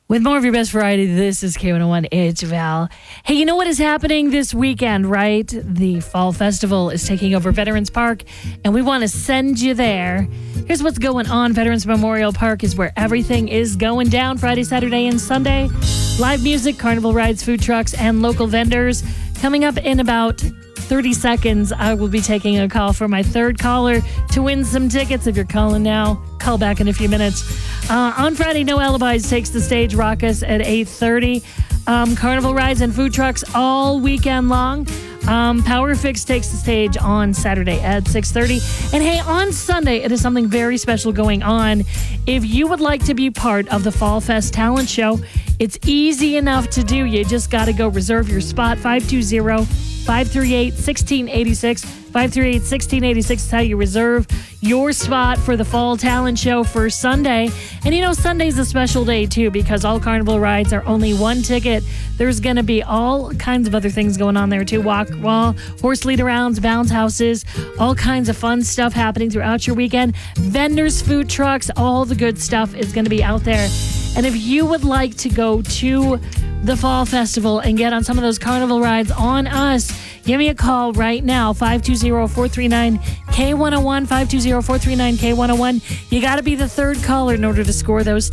With more of your best variety, this is K101. It's Val. Hey, you know what is happening this weekend, right? The Fall Festival is taking over Veterans Park, and we want to send you there. Here's what's going on. Veterans Memorial Park is where everything is going down Friday, Saturday, and Sunday. Live music, carnival rides, food trucks, and local vendors. Coming up in about 30 seconds, I will be taking a call for my third caller to win some tickets. If you're calling now, call back in a few minutes. On Friday, No Alibis takes the stage, rock us at 8:30. Carnival rides and food trucks all weekend long. Power Fix takes the stage on Saturday at 6:30. And hey, on Sunday, it is something very special going on. If you would like to be part of the Fall Fest Talent Show, it's easy enough to do. You just got to go reserve your spot, 520-538-1686. 538-1686 is how you reserve your spot for the Fall Talent Show for Sunday. And you know, Sunday's a special day too because all carnival rides are only one ticket. There's going to be all kinds of other things going on there too. Walk wall, horse lead arounds, bounce houses, all kinds of fun stuff happening throughout your weekend. Vendors, food trucks, all the good stuff is going to be out there. And if you would like to go to the Fall Festival and get on some of those carnival rides on us, give me a call right now, 520-439-K101, 520-439-K101. You got to be the third caller in order to score those